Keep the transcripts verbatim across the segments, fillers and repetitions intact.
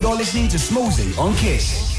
You're listening to Smallsy on Kiss.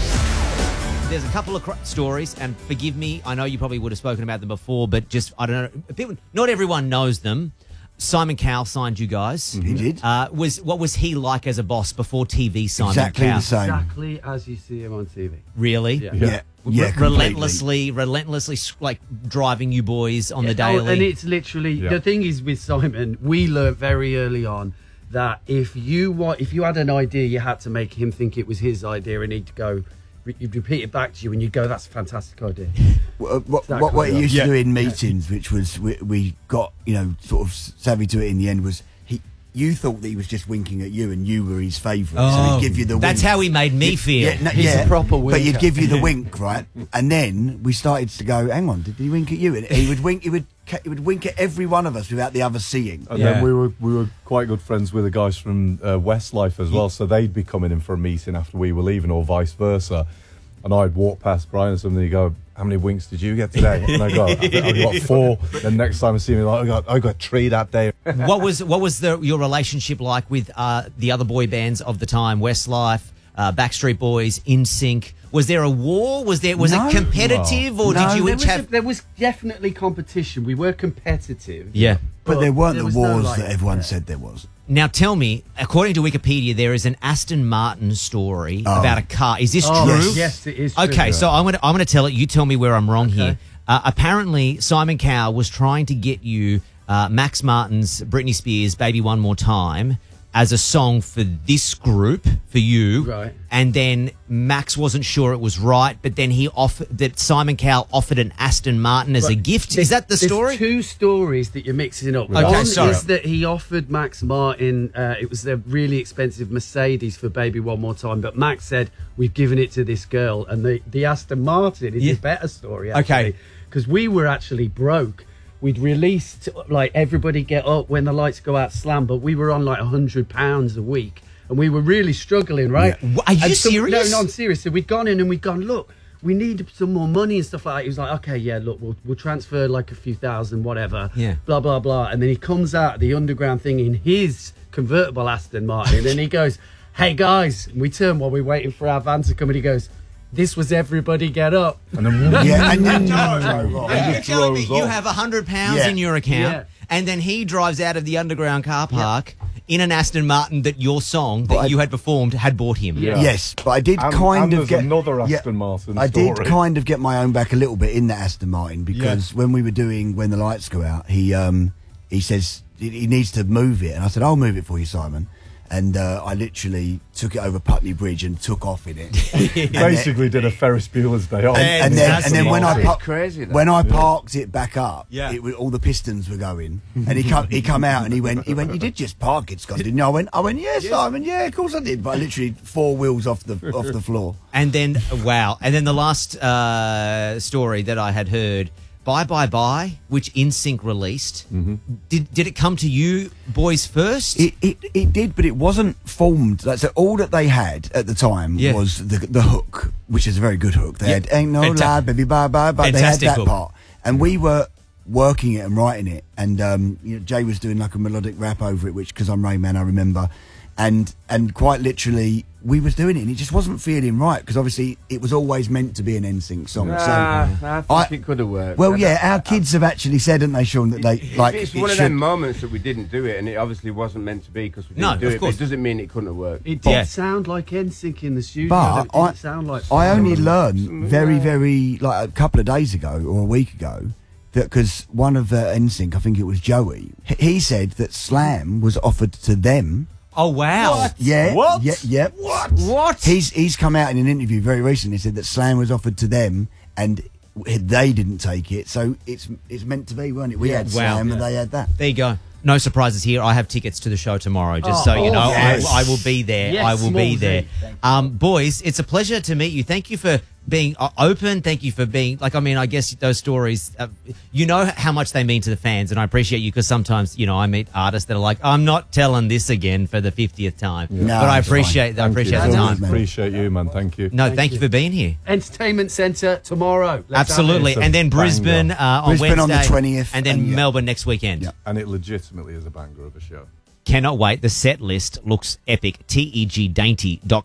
There's a couple of cr- stories, and forgive me, I know you probably would have spoken about them before, but just, I don't know, people, not everyone knows them. Simon Cowell signed you guys. He did. Uh, was What was he like as a boss before T V, Simon Exactly Cowell? the same. Exactly as you see him on T V. Really? Yeah. Yeah. Yeah, Re- completely. relentlessly, relentlessly, like, driving you boys on the Yeah, oh, daily. and it's literally, Yeah. the thing is with Simon, we learned very early on that if you want, if you had an idea, you had to make him think it was his idea, and he'd go, you'd repeat it back to you, and you'd go, "That's a fantastic idea." What, what, That what, what kind he of- used Yeah. to do in meetings, which was we, we got, you know, sort of savvy to it in the end, was he. You thought that he was just winking at you, and you were his favourite. So he'd give you the. That's wink. how he made me feel. Yeah, no, He's yeah, a proper but he'd winker. give you the wink, right? And then we started to go, hang on, did he wink at you? And he would wink. He would. He would wink at every one of us without the other seeing. And Yeah. then we were we were quite good friends with the guys from uh, Westlife as well, so they'd be coming in for a meeting after we were leaving, or vice versa. And I'd walk past Brian and something, he'd go, "How many winks did you get today?" And I go, "I think I got four." Then next time I see me, like, I got I got three that day. what was what was the your relationship like with uh, the other boy bands of the time? Westlife, uh, Backstreet Boys, N Sync. Was there a war? Was there was No. it competitive, or No. did you There each was, a, have? there was definitely competition. We were competitive. Yeah. But there weren't the was no, wars like- that everyone yeah. said there was. Now tell me, according to Wikipedia, there is an Aston Martin story Oh. about a car. Is this Oh, true? yes, yes, it is true. Okay, so I'm gonna I'm gonna tell it. You tell me where I'm wrong Okay. here. Uh, apparently, Simon Cowell was trying to get you uh, Max Martin's Britney Spears' "Baby One More Time" as a song for this group for you, Right. And then Max wasn't sure it was right, but then he offered that Simon Cowell offered an Aston Martin as a Right. gift. Is that the There's story? two stories that you're mixing up. Okay, One sorry. is that he offered Max Martin, uh, it was a really expensive Mercedes for Baby One More Time, but Max said, "We've given it to this girl." And the, the Aston Martin is Yeah. a better story, Okay. actually. Because we were actually broke. We'd released, like, Everybody Get Up, When the Lights Go Out, Slam, but we were on like one hundred pounds a week. And we were really struggling, right? Yeah. Are you And some- serious? No, no, I'm serious. So we'd gone in and we'd gone, look, we need some more money and stuff like that. He was like, okay, yeah, look, we'll, we'll transfer like a few thousand, whatever. Yeah. Blah, blah, blah. And then he comes out of the underground thing in his convertible Aston Martin and he goes, "Hey, guys." And we turn while we're waiting for our van to come and he goes, "This was Everybody Get Up." And then Yeah, and then You're just telling me drove you off. have a hundred pounds Yeah. in your account, Yeah. and then he drives out of the underground car park in an Aston Martin that your song that But I- you had performed had bought him. Yeah. Yes, but I did And- kind and of there's get another yeah, Aston Martin I did story. kind of get my own back a little bit in that Aston Martin because when we were doing When the Lights Go Out, he um he says he he needs to move it, and I said, "I'll move it for you, Simon." And uh, I literally took it over Putney Bridge and took off in it. And then- basically did a Ferris Bueller's Day Off. and, and then, and then when I Martin. par- crazy, though. when I parked it back up, Yeah. it, was- all the pistons were going, and he come he come out and he went he went you did just park it, Scott, didn't you? I went I went yeah, Simon, yeah, of course I did, but I literally four wheels off the off the floor. And then wow, and then the last uh, story that I had heard, "Bye Bye Bye," which N Sync released. Did did it come to you boys first? It, it it did, but it wasn't formed. Like, so all that they had at the time Yeah. was the the hook, which is a very good hook. They Yeah. had "Ain't No Fanta- Lie, Baby Bye Bye," but they had Fantastic that hook. part, and we were working it and writing it, and um, you know, Jay was doing like a melodic rap over it, which because I'm Rain Man, I remember, and and quite literally we was doing it, and it just wasn't feeling right because obviously it was always meant to be an N Sync song. Nah, so I think I- it could have worked. well, I yeah, don't- our kids have actually said, haven't they, Sean, that they like it's it one of should- them moments that we didn't do it, and it obviously wasn't meant to be because we No, didn't do of it. course. But it doesn't mean it couldn't have worked. It did Yeah. sound like N Sync in the studio. But it I, didn't sound like I only Some- learned very, very, like a couple of days ago or a week ago, that because one of the N Sync, I think it was Joey, h- he said that Slam was offered to them. oh wow! Yeah, What? Yeah, yeah. What? What? He's he's come out in an interview very recently, said that Slam was offered to them and they didn't take it, so it's it's meant to be, weren't it? We had Wow. Slam and they had that. There you go. No surprises here. I have tickets to the show tomorrow, just Oh, so you know. yes. I, I will be there. Yes, I will be Smallsy. there. Um, boys, it's a pleasure to meet you. Thank you for being uh, open. Thank you for being, like, I mean, I guess those stories, uh, you know how much they mean to the fans, and I appreciate you because sometimes, you know, I meet artists that are like, I'm not telling this again for the fiftieth time. No, but I it's appreciate I Thank appreciate you. the Always, time. man. Appreciate you, man. Thank you. No, thank, you. for being here. Entertainment Centre tomorrow. Let's have Absolutely. It's a And then Brisbane banger. uh, on Brisbane on Wednesday. the twentieth, And then and, yeah. Melbourne next weekend. Yeah. And it legitimately is a banger of a show. Cannot wait. The set list looks epic. T E G dainty dot com.